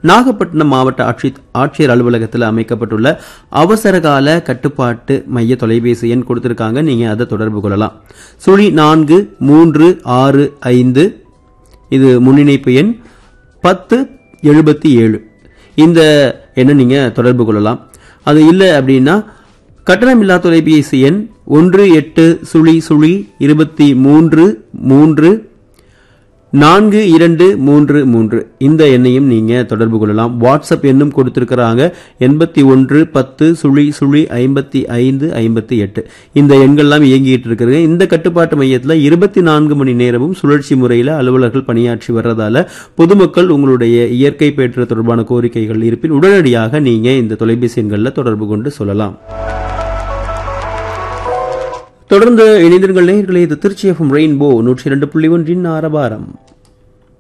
நாகப்பட்டினம் மாவட்ட ஆட்சியர் அலுவலகத்தில் அமைக்கப்பட்டுள்ள அவசரகால கட்டுப்பாட்டு மைய தொலைபேசி எண் கொடுத்திருக்காங்க. நீங்க அதை தொடர்பு கொள்ளலாம். 04-365 இது முன்னிணைப்பு எண் 1077. இந்த எண்ணை நீங்க தொடர்பு கொள்ளலாம். அது இல்லை அப்படின்னா கட்டணமில்லா தொலைபேசி எண் 1800-333 இந்த எண்ணையும் நீங்க தொடர்பு கொள்ளலாம். வாட்ஸ்அப் எண்ணும் கொடுத்திருக்கிறாங்க 8110-555558. இந்த எண்கள்லாம் இயங்கிட்டு இருக்கிறது. இந்த கட்டுப்பாட்டு மையத்தில் 24 மணி நேரமும் சுழற்சி முறையில் அலுவலர்கள் பணியாற்றி வர்றதால பொதுமக்கள் உங்களுடைய இயற்கை பேற்று தொடர்பான கோரிக்கைகள் இருப்பின் உடனடியாக நீங்க இந்த தொலைபேசி எண்களில் தொடர்பு கொண்டு சொல்லலாம். தொடர்ந்து இணைந்திருங்கள் நேயர்களே. இது திருச்சி எஃப்எம் ரெயின்போ 102.1 ஆரவாரம்.